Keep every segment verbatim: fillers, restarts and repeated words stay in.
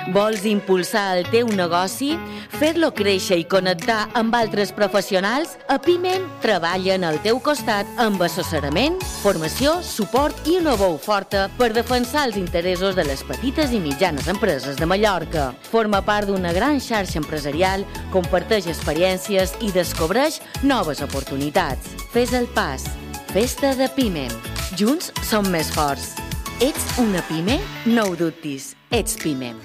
Vols impulsar el teu negoci? Fer-lo créixer i connectar amb altres professionals? A Pimem treballen al teu costat amb assessorament, formació, suport i una veu forta per defensar els interessos de les petites i mitjanes empreses de Mallorca. Forma part d'una gran xarxa empresarial, comparteix experiències i descobreix noves oportunitats. Fes el pas. Festa de Pimem. Junts som més forts. Ets una pime? No ho dubtis. Ets Pimem.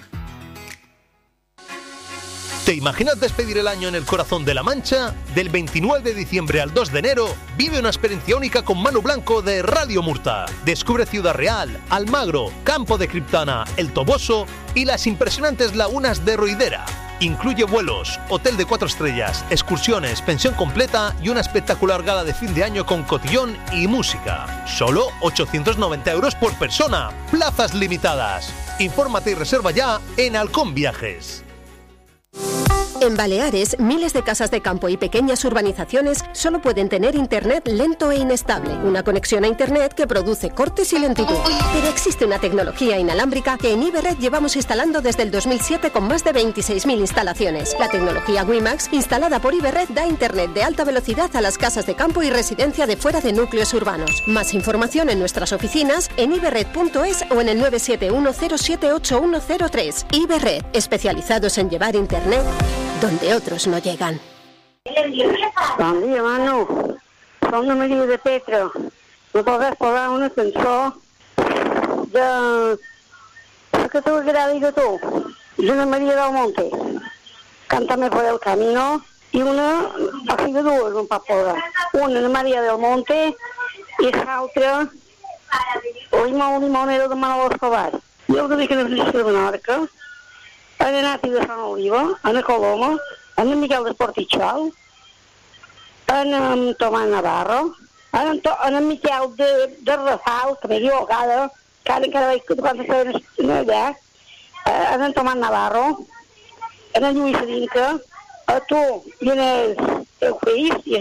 ¿Te imaginas despedir el año en el corazón de La Mancha? Del veintinueve de diciembre al dos de enero, vive una experiencia única con Manu Blanco de Radio Murta. Descubre Ciudad Real, Almagro, Campo de Criptana, El Toboso y las impresionantes lagunas de Roidera. Incluye vuelos, hotel de cuatro estrellas, excursiones, pensión completa y una espectacular gala de fin de año con cotillón y música. Solo ochocientos noventa euros por persona. Plazas limitadas. Infórmate y reserva ya en Halcón Viajes. En Baleares, miles de casas de campo y pequeñas urbanizaciones solo pueden tener internet lento e inestable, una conexión a internet que produce cortes y lentitud. Pero existe una tecnología inalámbrica que en Iberred llevamos instalando desde el dos mil siete con más de veintiséis mil instalaciones. La tecnología WiMAX, instalada por Iberred, da internet de alta velocidad a las casas de campo y residencia de fuera de núcleos urbanos. Más información en nuestras oficinas en iberred punto es o en el nueve siete uno cero siete ocho uno cero tres. Iberred, especializados en llevar internet donde otros no llegan. Bon dia, Manu. Som la Maria de Petra. Me podràs posar una cançó de la que t'agradi a tu, d'una Maria del Monte. Cántame por el camino. I una, o sigui, dues em pot posar. Una de Maria del Monte i l'altra, Limón, limonero de Manolo Escobar. Jo que dic que necessito de Menorca, han anat de Sant Oliva, a la Coloma, a en Miquel de Portitxal, a en Tomàs Navarro, a en, a en Miquel de, de Rafal, que m'he equivocada, que ara encara veig que quan estava allà, a en Tomàs Navarro, a en Lluís Dinca, a tu i en el teu fill, i